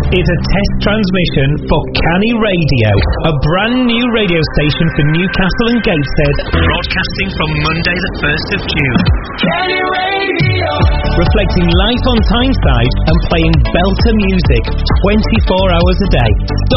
is a test transmission for Canny Radio, a brand new radio station for Newcastle and Gateshead, broadcasting from Monday the 1st of June. Canny Radio! Reflecting life on Tyneside and playing belter music 24 hours a day.